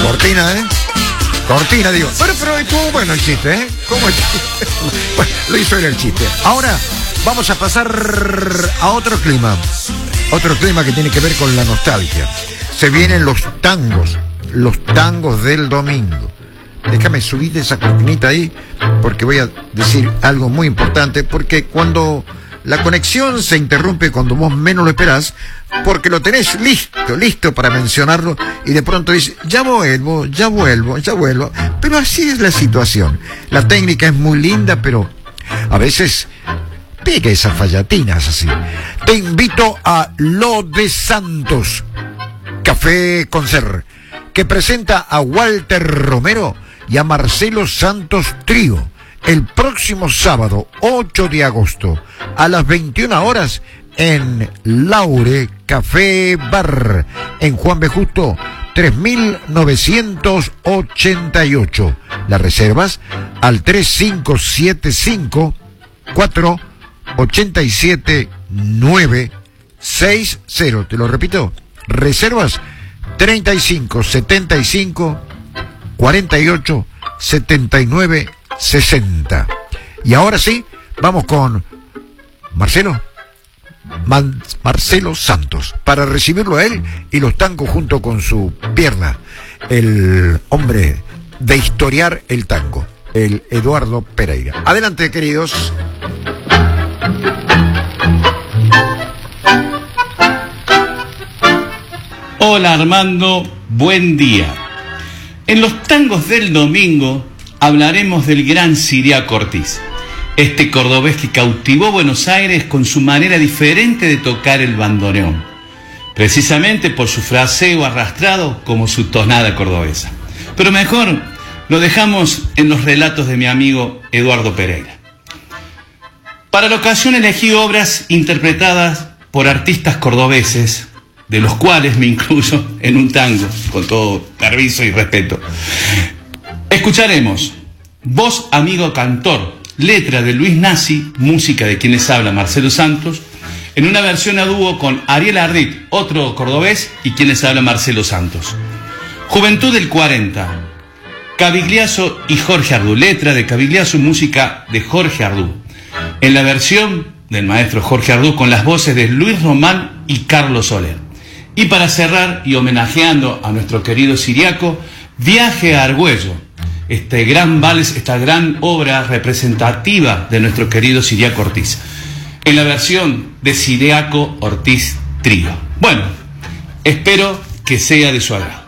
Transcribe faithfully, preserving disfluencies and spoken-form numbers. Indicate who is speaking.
Speaker 1: Cortina, ¿eh? Cortina, digo. Pero, pero estuvo bueno el chiste, ¿eh? ¿Cómo es? Bueno, lo hizo él el chiste. Ahora vamos a pasar a otro clima. Otro clima que tiene que ver con la nostalgia. Se vienen los tangos. Los tangos del domingo. Déjame subir esa cortinita ahí, porque voy a decir algo muy importante, porque cuando la conexión se interrumpe cuando vos menos lo esperás, porque lo tenés listo, listo para mencionarlo, y de pronto dices, ya vuelvo, ya vuelvo, ya vuelvo, pero así es la situación. La técnica es muy linda, pero a veces pega esas fallatinas así. Te invito a Lo de Santos, Café Concert, que presenta a Walter Romero y a Marcelo Santos Trío el próximo sábado ocho de agosto a las veintiuna horas en Laure Café Bar en Juan B. Justo tres mil novecientos ochenta y ocho. Las reservas al tres cinco siete cinco, cuatro ocho siete, nueve seis cero. Te lo repito, reservas treinta y cinco setenta y cinco cuarenta y ocho setenta y nueve sesenta. Y ahora sí, vamos con Marcelo Man- Marcelo Santos para recibirlo a él y los tangos junto con su pierna, el hombre de historiar el tango, el Eduardo Pereira. Adelante, queridos.
Speaker 2: Hola Armando, buen día. En los tangos del domingo hablaremos del gran Ciriaco Ortiz, este cordobés que cautivó Buenos Aires con su manera diferente de tocar el bandoneón, precisamente por su fraseo arrastrado como su tonada cordobesa. Pero mejor lo dejamos en los relatos de mi amigo Eduardo Pereira. Para la ocasión elegí obras interpretadas por artistas cordobeses, de los cuales me incluyo en un tango, con todo permiso y respeto. Escucharemos Vos, amigo cantor, letra de Luis Nassi, música de quienes habla Marcelo Santos, en una versión a dúo con Ariel Ardit, otro cordobés, y quienes habla Marcelo Santos. Juventud del cuarenta, Cavigliazo y Jorge Ardú, letra de Cavigliazo y música de Jorge Ardú, en la versión del maestro Jorge Ardú con las voces de Luis Román y Carlos Soler. Y para cerrar y homenajeando a nuestro querido Ciriaco, Viaje a Argüello, este gran vals, esta gran obra representativa de nuestro querido Ciriaco Ortiz, en la versión de Ciriaco Ortiz Trío. Bueno, espero que sea de su agrado.